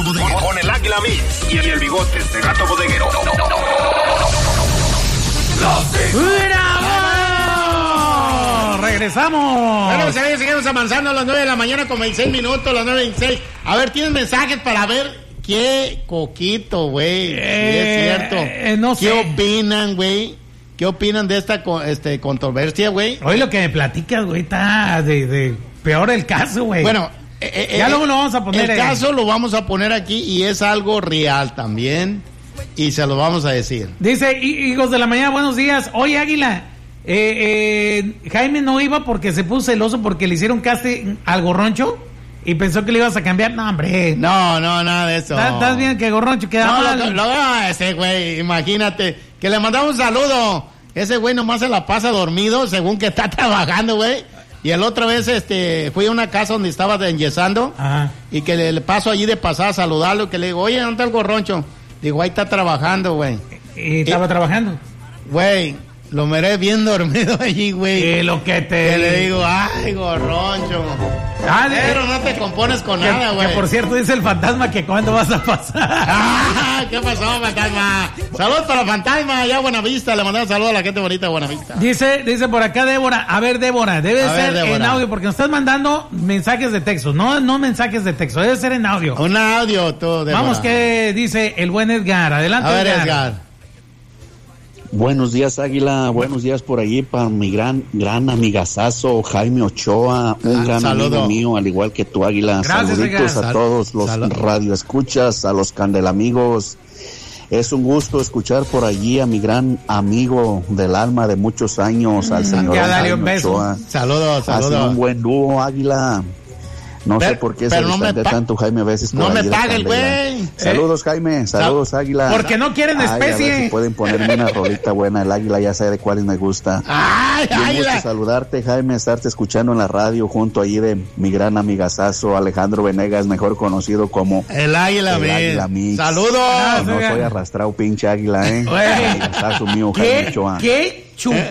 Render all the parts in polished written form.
Bodeguero. Con el Águila Mix y el Bigotes de Gato Bodeguero. ¡Bravo! ¡Regresamos! Bueno, pues seguimos avanzando a las 9 de la mañana con 26 minutos, las 9:26. A ver, ¿tienes mensajes para ver qué coquito, güey? Sí, es cierto. No sé. ¿Qué opinan, güey? ¿Qué opinan de esta controversia, güey? Hoy lo que me platicas, güey, está de peor el caso, güey. Bueno, ya luego lo vamos a poner. El caso lo vamos a poner aquí y es algo real también. Y se lo vamos a decir. Dice, hijos de la mañana, buenos días. Oye, Águila, Jaime no iba porque se puso celoso porque le hicieron casting al Gorroncho y pensó que le ibas a cambiar. No, hombre. No, nada de eso. ¿Estás bien que Gorroncho queda mal? Ese güey, imagínate, que le mandamos un saludo. Ese güey nomás se la pasa dormido según que está trabajando, güey. Y el otra vez fui a una casa donde estaba enyesando. Ajá. Y que le paso allí de pasada a saludarlo y que le digo, oye, ¿dónde está el Gorroncho? Digo, ahí está trabajando, güey. ¿Y estaba trabajando? Güey, lo miré bien dormido allí, güey. Y lo que te... Que le digo, ay, Gorroncho. Pero no te compones con nada, güey. Que por cierto dice el fantasma que cuándo vas a pasar. ¿Qué pasó, fantasma? Saludos para Fantasma, allá a Buenavista. Le mandamos saludos a la gente bonita de Buenavista. Dice por acá Débora. A ver, Débora, debe ser Débora, en audio, porque nos estás mandando mensajes de texto. No mensajes de texto, debe ser en audio. Un audio, tú, Débora. Vamos, ¿qué dice el buen Edgar? Adelante, a ver, Edgar. Buenos días, Águila. Buenos días por allí para mi gran amigazazo Jaime Ochoa, un gran amigo mío, al igual que tu, Águila. Gracias, saluditos a todos los radioescuchas, a los candelamigos. Es un gusto escuchar por allí a mi gran amigo del alma de muchos años, al señor Jaime Ochoa. Saludos. Hace un buen dúo, Águila. No sé por qué se distante tanto Jaime a veces. No me paga el güey. Saludos, Jaime. Saludos, Águila. Porque no quieren especie. A ver si pueden ponerme una rolita buena. El Águila ya sabe de cuáles me gusta. Un gusto saludarte, Jaime, estarte escuchando en la radio junto allí de mi gran amigazazo Alejandro Venegas, mejor conocido como el Águila Mix. Saludos. No soy arrastrado, pinche Águila, Amigazazo mío, Jaime Ochoa. ¿Qué?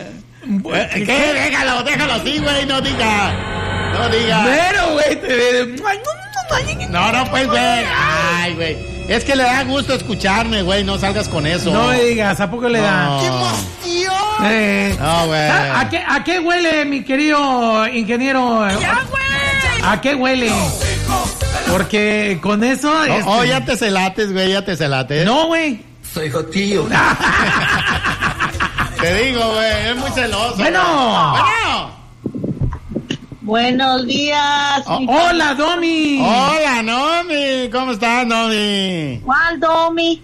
Déjalo así, güey, no diga. Pero, güey, no, pues, güey. Ay, güey. Es que le da gusto escucharme, güey. No salgas con eso. No me digas, ¿a poco le da? ¡Qué emoción! No, güey. ¿A qué huele, mi querido ingeniero? ¡Ya, güey! ¿A qué huele? Porque con eso... ya te celates, güey, ya te celates. No, güey. Soy jotillo. Te digo, güey, es muy celoso. Bueno. Buenos días. Hola, Domi. Hola, Nomi. ¿Cómo estás, Nomi? ¿Cuál Domi?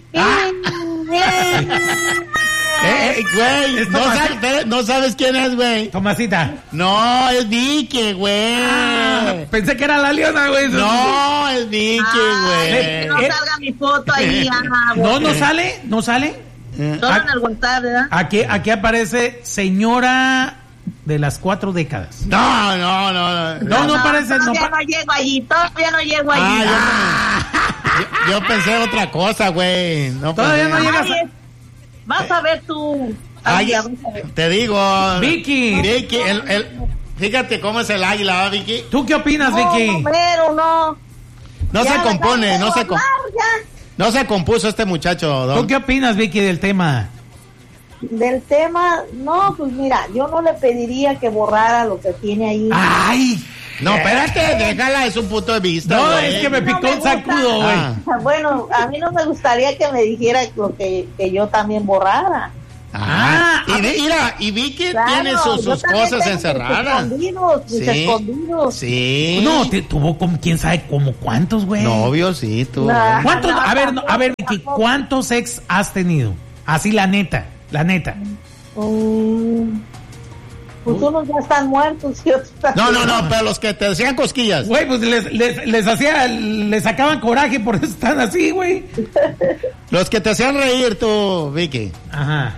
Güey, no sabes quién es, güey. Tomasita. No, es Vicky, güey. Pensé que era la Leona, güey. No, es Vicky, güey. No salga mi foto ahí. ¿No sale? Solo en el contar, ¿verdad? Aquí aparece señora de las 4 décadas. No parece. Todavía no llego allí. Yo pensé otra cosa, güey. Todavía no llegas. Vas a ver tú. Te digo. Vicky, fíjate cómo es el Águila, Vicky. ¿Tú qué opinas, Vicky? No. No se compone, no se compuso este muchacho, Don. ¿Tú qué opinas, Vicky, del tema? Del tema, no, pues mira, yo no le pediría que borrara lo que tiene ahí. ¡Ay! No, espérate, déjala, es un punto de vista. No, güey. Es que me picó un sacudo, güey. Bueno, a mí no me gustaría que me dijera lo que yo también borrara. Y Vicky tiene sus cosas encerradas. Escondidos. Sí. No, tuvo como quién sabe como cuántos, güey. Novios, sí, tú. ¿Cuántos? A ver, Vicky, ¿cuántos ex has tenido? Así la neta. Pues unos ya están muertos y otros están... No, pero los que te hacían cosquillas. Güey, pues les sacaban coraje, por eso están así, güey. Los que te hacían reír tú, Vicky. Ajá.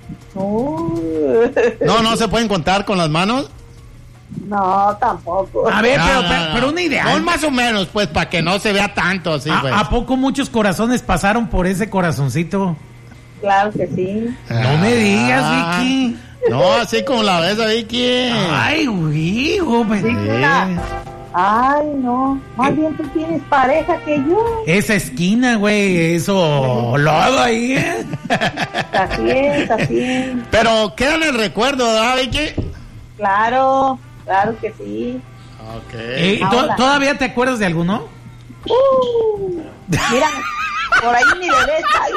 No se pueden contar con las manos. No, tampoco. A ver, pero una idea. Son más o menos, pues, para que no se vea tanto así, pues. ¿A poco muchos corazones pasaron por ese corazoncito? Claro que sí. No me digas, Vicky. No, así como la ves a Vicky. Ay, güey, Sí. Ay, no. Más bien tú tienes pareja que yo. Esa esquina, güey, eso lodo ahí, ¿eh? Así es. Pero queda en el recuerdo, ¿verdad, Vicky? Claro que sí. Ok. ¿Todavía te acuerdas de alguno? Mira, por ahí ni le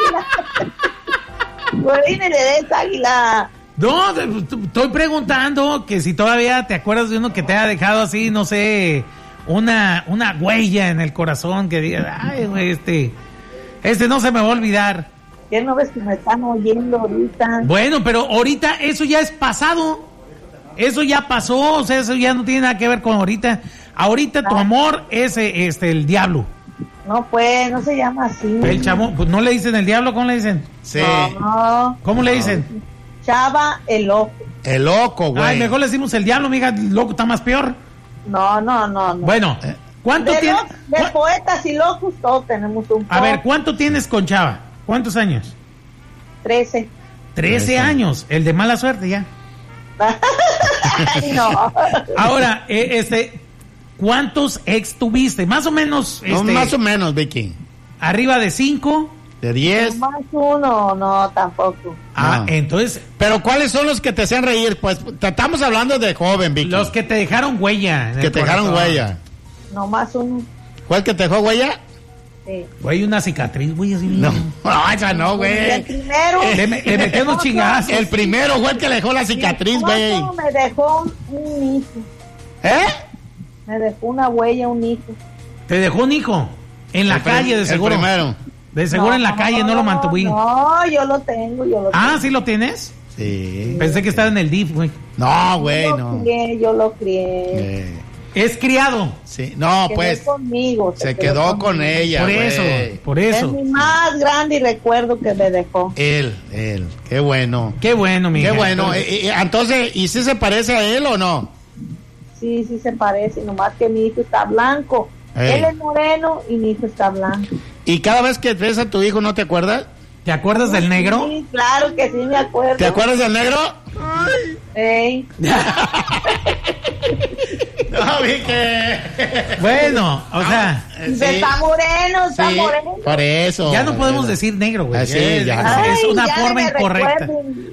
des águila. No, estoy preguntando que si todavía te acuerdas de uno que te ha dejado así, no sé, una huella en el corazón que diga, ay, güey, este no se me va a olvidar. ¿Qué no ves que me están oyendo ahorita? Bueno, pero ahorita eso ya es pasado. Eso ya pasó, o sea, eso ya no tiene nada que ver con ahorita. Ahorita tu amor es el diablo. No, pues, no se llama así. El chamo, pues no le dicen el diablo, ¿cómo le dicen? Sí. No. ¿Cómo le dicen? Chava el loco. El loco, güey. Ay, mejor le decimos el diablo, amiga, el loco está más peor. No. Bueno, ¿cuánto tienes? De poetas y locos todos tenemos un poco. A ver, ¿cuánto tienes con Chava? ¿Cuántos años? 13. 13 años, el de mala suerte ya. Ay, no. Ahora, ¿cuántos ex tuviste? Más o menos. No, más o menos, Vicky. Arriba de 5. De 10. Más uno, no, tampoco. Ah, No. entonces. Pero ¿cuáles son los que te hacen reír? Pues estamos hablando de joven, Vicky. Los que te dejaron huella. que te dejaron huella. No, más uno. ¿Cuál que te dejó huella? Sí. Güey, una cicatriz, güey, así. No, esa no, El güey. primero. Le metí unos chingazos. El primero fue el que le dejó la cicatriz, güey. Me dejó un hijo. ¿Eh? Me dejó una huella, un hijo. Te dejó un hijo. En la calle, de seguro. El primero. De seguro en la calle, no lo mantuve. No, yo lo tengo, Ah, ¿sí lo tienes? Sí. Pensé que estaba en el DIF, güey. No, güey, no. Yo lo crié. Es criado. Sí, no, Quedó pues. conmigo, Se quedó con ella, güey. Por Es eso. mi más grande recuerdo que me dejó. Él. Qué bueno. Qué bueno, mi Qué hija. bueno. Entonces, ¿y si se parece a él o no? Sí, se parece, nomás que mi hijo está blanco. Ey. Él es moreno y mi hijo está blanco. ¿Y cada vez que ves a tu hijo no te acuerdas? ¿Te acuerdas del negro? Sí, claro que sí me acuerdo. ¿Te acuerdas del negro? Ey. No, vi que... Bueno, o sea, Está moreno, está Sí, moreno. por eso. ya no podemos decir negro, güey. Ah, sí, ya. Ay, Es una ya forma me incorrecta. recuerden.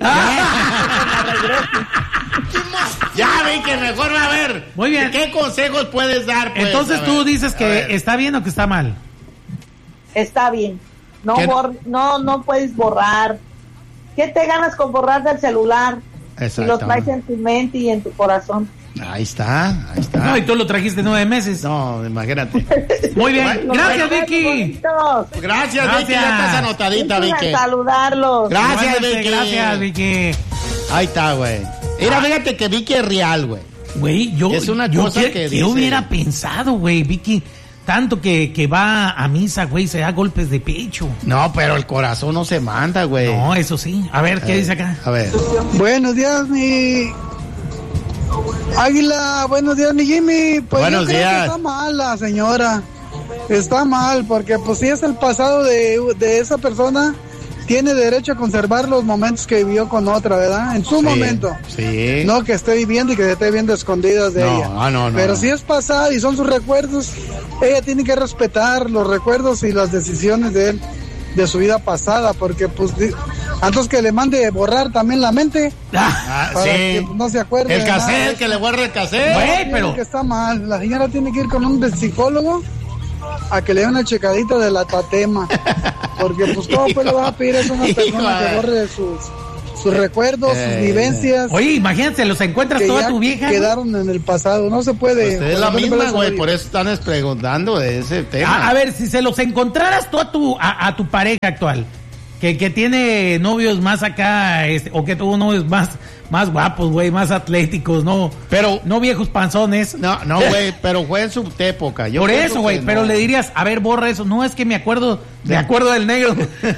Ya vi que mejor va a ver. Muy bien. ¿Qué consejos puedes dar? Pues? Entonces A tú ver, dices a que ver. está bien o que está mal. Está bien. No, ¿Qué? no puedes borrar. ¿Qué te ganas con borrar del celular? Si lo traes en tu mente y en tu corazón. Ahí está. No, y tú lo trajiste 9 meses. No, imagínate. Muy bien. Bueno, Gracias, Los Vicky. bonitos. Gracias, Vicky. Ya Gracias. estás anotadita, Gusto en Vicky. saludarlos. Gracias, Igualmente, Vicky. Gracias, Vicky. Ahí está, güey. Mira, fíjate que Vicky es real, güey. Güey, yo Es una cosa que ¿qué dice. hubiera pensado, güey, Vicky? Tanto que va a misa, güey, se da golpes de pecho. No, pero el corazón no se manda, güey. No, eso sí. A ver, ¿qué dice acá? A ver. Buenos días, mi Águila. Buenos días, mi Jimmy. Pues Buenos yo creo días. que está mal la señora. Está mal, porque pues si es el pasado de esa persona, tiene derecho a conservar los momentos que vivió con otra, ¿verdad? En su Sí, momento. Sí. No que esté viviendo y que se esté viendo escondidas de No, ella. no. Pero si es pasado y son sus recuerdos, ella tiene que respetar los recuerdos y las decisiones de él, de su vida pasada, porque pues antes que le mande borrar también la mente, Ah, para que sí. pues, no se acuerde. El de nada. cassette, que le guarde el cassette. Güey, Yo pero creo que está mal. La señora tiene que ir con un psicólogo a que le dé una checadita de la tatema, porque pues cómo pues le vas a pedir eso a una persona que borre sus recuerdos, sus vivencias oye, imagínate, los encuentras que toda ya tu vieja. güey. quedaron en el pasado. No se puede. Pues es la No se misma, puede güey. saber. Por eso están preguntando de ese tema. A ver, si se los encontraras tú a tu pareja actual, que tiene novios más acá, o que tuvo novios más guapos, güey, más atléticos, no, Pero- no viejos panzones. No, güey, pero fue en su época. Yo Por pienso eso, güey, que pero no. le dirías, a ver, borra eso. No, es que me acuerdo del negro.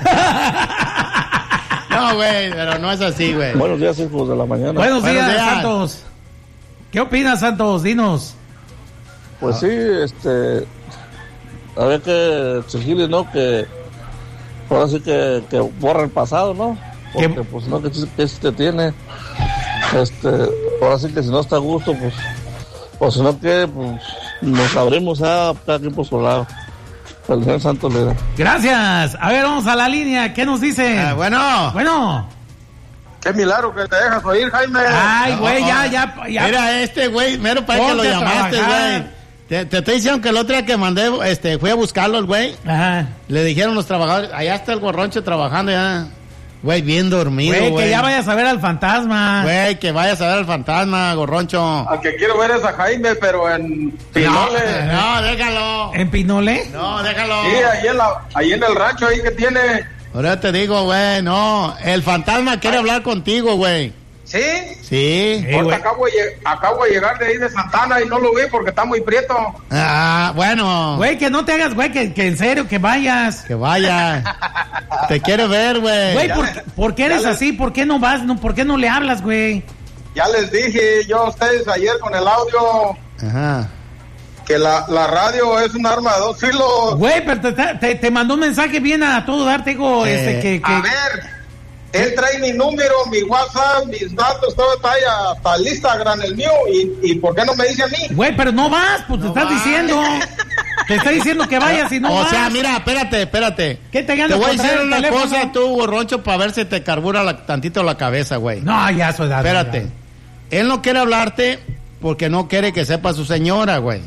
No, güey, pero no es así, güey. Buenos días, hijos de la mañana. Buenos días, días. Santos. ¿Qué opinas, Santos? Dinos. Pues sí, había que exigirle, ¿no? Que ahora sí que borra el pasado, ¿no? Porque ¿Qué? pues no, que te tiene. Ahora sí que si no está a gusto, pues si no quiere, pues nos abrimos a cada quien por su lado. El señor Santos le da. Gracias. A ver, vamos a la línea. ¿Qué nos dice? Bueno. Qué milagro que te dejas oír, Jaime. Ay, güey, ya. Mira, güey, mero para que lo llamaste, güey. Te estoy diciendo que el otro día que mandé, fui a buscarlo, el güey. Ajá. Le dijeron los trabajadores, allá está el gorroncho trabajando ya. Güey, bien dormido, güey. Güey, que ya vayas a ver al fantasma. Güey, que vayas a ver al fantasma, gorroncho. Al que quiero ver es a Jaime, pero en Pinole. No, déjalo. ¿En Pinole? No, déjalo. Sí, ahí en el rancho, ahí que tiene. Ahora te digo, güey, no. El fantasma quiere hablar contigo, güey. ¿Sí? Sí. Porque acabo de llegar de ahí de Santana y no lo vi porque está muy prieto. Ah, bueno. Güey, que no te hagas, güey, que en serio, que vayas. Que vaya. Te quiere ver, güey. Güey, ¿por qué eres así? ¿Por qué no vas? ¿Por qué no le hablas, güey? Ya les dije yo a ustedes ayer con el audio. Ajá. Que la radio es un arma de dos filos. Güey, pero te mandó un mensaje bien a todo dar, te digo, que... A ver... Él trae mi número, mi WhatsApp, mis datos, todo está ahí, hasta el Instagram, el mío, y ¿por qué no me dice a mí? Güey, pero no vas, pues no te estás diciendo. Te está diciendo que vayas y no vas. O sea, mira, espérate. ¿Qué te ganas? Te voy a decir una cosa, tú, gorroncho, para ver si te carbura tantito la cabeza, güey. No, ya eso es. Espérate. Él no quiere hablarte porque no quiere que sepa su señora, güey.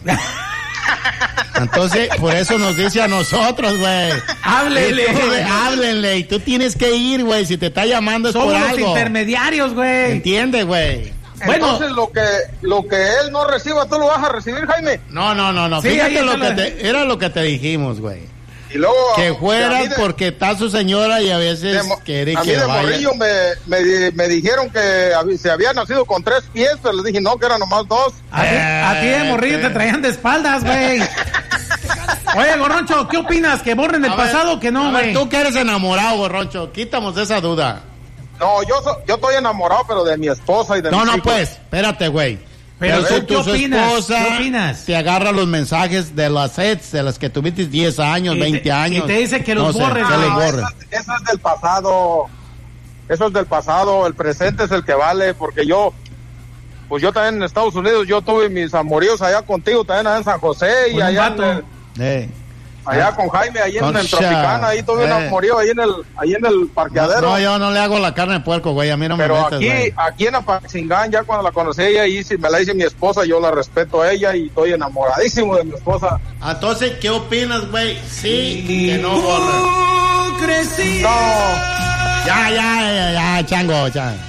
Entonces, por eso nos dice a nosotros, güey. Háblenle. Y tú tienes que ir, güey. Si te está llamando es por algo. Somos los intermediarios, güey. ¿Entiendes, güey? Entonces, lo que él no reciba, ¿tú lo vas a recibir, Jaime? No. Sí, Fíjate era lo que te dijimos, güey. Y luego, que fueras porque está su señora y a veces quiere que vaya. A mí de morrillo me dijeron que se había nacido con 3 pies, pero les dije no, que eran nomás 2. A ti de morrillo te traían de espaldas, güey. Oye, gorroncho, ¿qué opinas? ¿Que borren el pasado o que no, güey? Tú que eres enamorado, gorroncho, quítamos esa duda. No, yo estoy enamorado, pero de mi esposa y de mis hijos. No, pues, espérate, güey. Pero si ¿qué opinas? Esposa ¿Qué opinas? te agarra los mensajes de las ex, de las que tuviste 10 años, 20 años. Y te dice que los borres. Eso es del pasado. Eso es del pasado. El presente es el que vale, porque yo también en Estados Unidos, yo tuve mis amoríos allá contigo, también allá en San José y allá allá con Jaime, ahí en el Tropicana, ahí tuve un amorío ahí en el parqueadero. No, yo no le hago la carne de puerco, güey, a mí no pero me metes, güey. Aquí en Apaxingán, ya cuando la conocí ella, y si me la dice mi esposa, yo la respeto a ella y estoy enamoradísimo de mi esposa. Entonces, ¿qué opinas, güey? Sí, que no borres. No. Ya, chango.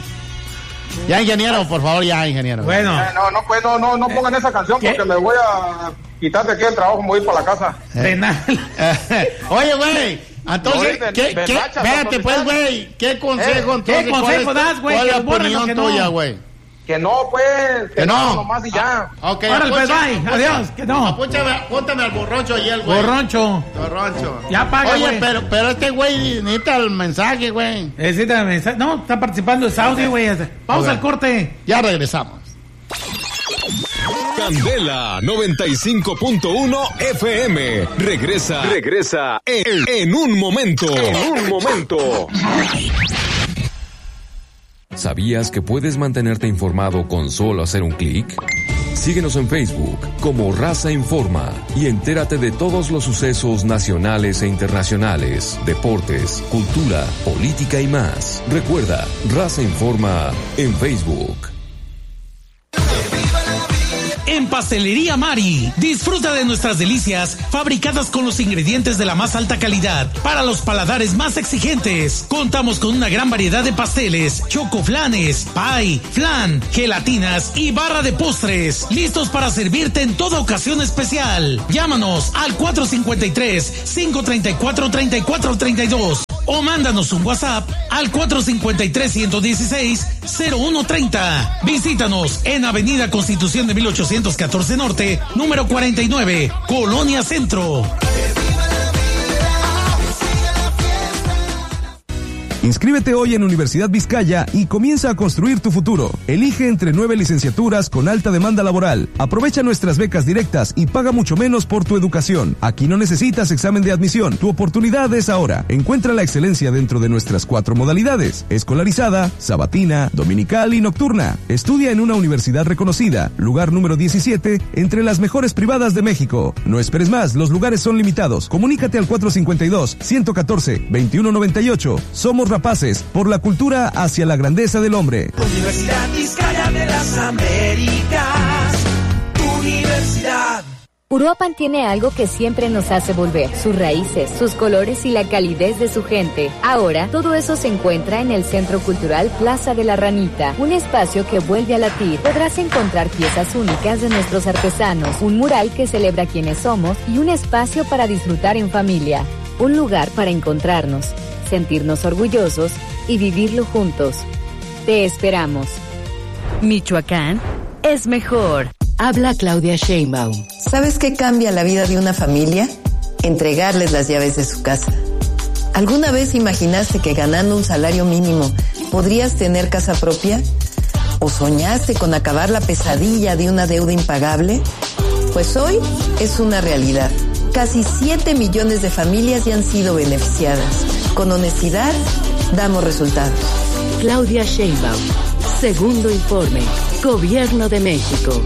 Ya, ingeniero, por favor, ya, ingeniero. Bueno. No pongan esa canción porque me voy a quitar de aquí el trabajo, me voy a ir para la casa. Penal. Oye, güey, entonces, espérate, pues, güey, ¿qué consejo das, güey? ¿Cuál es la opinión tuya, güey? Que no, pues, que no, nomás y ya. Ok, órale, pues, bye, adiós, que no. Apúntame al borroncho ayer, güey. Borroncho. Ya paga, oye, pero este güey necesita el mensaje, güey. Necesita el mensaje. No, está participando en Saudi, güey. Vamos al corte. Ya regresamos. Candela 95.1 FM. Regresa en un momento. ¿Sabías que puedes mantenerte informado con solo hacer un clic? Síguenos en Facebook como Raza Informa y entérate de todos los sucesos nacionales e internacionales, deportes, cultura, política y más. Recuerda, Raza Informa en Facebook. En Pastelería Mari, disfruta de nuestras delicias fabricadas con los ingredientes de la más alta calidad para los paladares más exigentes. Contamos con una gran variedad de pasteles, chocoflanes, pie, flan, gelatinas y barra de postres, listos para servirte en toda ocasión especial. Llámanos al 453-534-3432 o mándanos un WhatsApp al 453-116-0130. Visítanos en Avenida Constitución de 1814 Norte, número 49, Colonia Centro. Inscríbete hoy en Universidad Vizcaya y comienza a construir tu futuro. Elige entre 9 licenciaturas con alta demanda laboral. Aprovecha nuestras becas directas y paga mucho menos por tu educación. Aquí no necesitas examen de admisión. Tu oportunidad es ahora. Encuentra la excelencia dentro de nuestras 4 modalidades: escolarizada, sabatina, dominical y nocturna. Estudia en una universidad reconocida, lugar número 17 entre las mejores privadas de México. No esperes más, los lugares son limitados. Comunícate al 452-114-2198. Somos rapaces por la cultura hacia la grandeza del hombre. Universidad Vizcaya de las Américas. Universidad. Uruapan tiene algo que siempre nos hace volver: sus raíces, sus colores y la calidez de su gente. Ahora, todo eso se encuentra en el Centro Cultural Plaza de la Ranita, un espacio que vuelve a latir. Podrás encontrar piezas únicas de nuestros artesanos, un mural que celebra quiénes somos y un espacio para disfrutar en familia. Un lugar para encontrarnos, sentirnos orgullosos y vivirlo juntos. Te esperamos. Michoacán es mejor. Habla Claudia Sheinbaum. ¿Sabes qué cambia la vida de una familia? Entregarles las llaves de su casa. ¿Alguna vez imaginaste que ganando un salario mínimo podrías tener casa propia? ¿O soñaste con acabar la pesadilla de una deuda impagable? Pues hoy es una realidad. Casi 7 millones de familias ya han sido beneficiadas. Con honestidad, damos resultados. Claudia Sheinbaum. Segundo informe. Gobierno de México.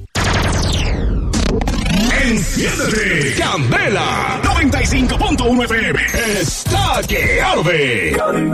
Enciéndete, Candela 95.1 FM. Está que arde.